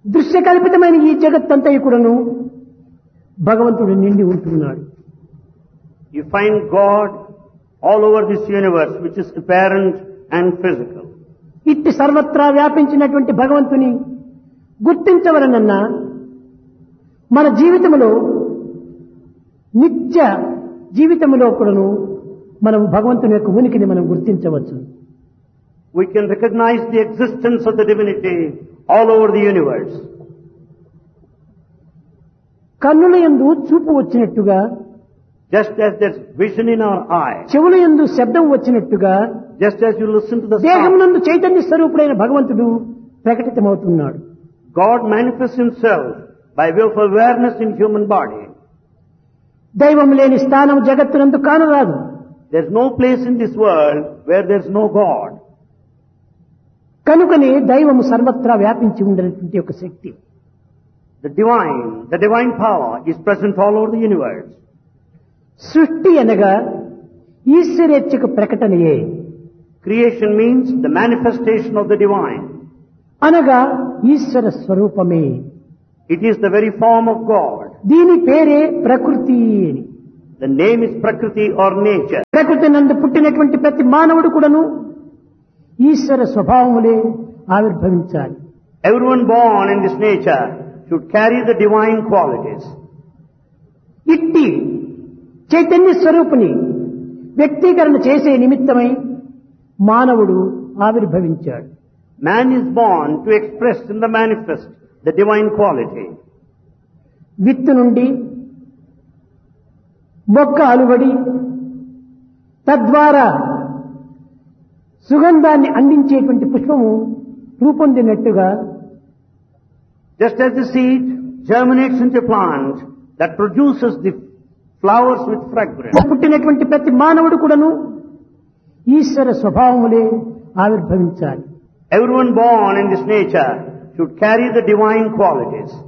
దృశ్యకల్పితమైన ఈ జగత్తంతా కూడాను భగవంతుడు నిండి ఉంటున్నాడు. You find God all over this universe, which is apparent and physical. ఇట్టి సర్వత్రా వ్యాపించినటువంటి భగవంతుని గుర్తించవలనన్నా మన జీవితంలో నిత్య జీవితంలో కూడాను మనం భగవంతుని యొక్క ఉనికిని మనం గుర్తించవచ్చు. We can recognize the existence of the divinity all over the universe. కన్నుల యందు చూపు వచ్చినట్టుగా, Just as there's vision in our eye, చెవుల యందు శబ్దం వచ్చినట్టుగా, just as you listen to the sound, దేహమునందు చైతన్య స్వరూపుడైన భగవంతుడు ప్రకటితమవుతున్నాడు. God manifests himself by way of awareness in human body. దైవం లేని స్థానం జగత్తునందు కానరాదు. There's no place in this world where there's no God. కనుకనే దైవము సర్వత్రా వ్యాపించి ఉండేటువంటి ఒక శక్తి. The divine power is present all over the universe. సృష్టి అనగా ఈశ్వరేచ్ఛకు ప్రకటనయే. Creation means the manifestation of the divine. అనగా ఈశ్వర స్వరూపమే. It is the very form of God. దీని పేరే ప్రకృతి అని. The name is Prakriti or nature. ప్రకృతి నందు పుట్టినటువంటి ప్రతి మానవుడు కూడాను ఈశ్వర స్వభావములే ఆవిర్భవించాలి. Everyone born in this nature should carry the divine qualities. ఇట్టి చైతన్య స్వరూపుని వ్యక్తీకరణ చేసే నిమిత్తమై మానవుడు ఆవిర్భవించాడు. Man is born to express in the manifest the divine quality. విత్తు నుండి మొక్క అలువడి తద్వారా సుగంధాన్ని అందించేటువంటి పుష్పము రూపొందినట్టుగా, Just as the seed germinates into a plant that produces the flowers with fragrance, పుట్టినటువంటి ప్రతి మానవుడు కూడాను ఈశ్వర స్వభావములే ఆవిర్భవించాలి. everyone born in this nature should carry the divine qualities.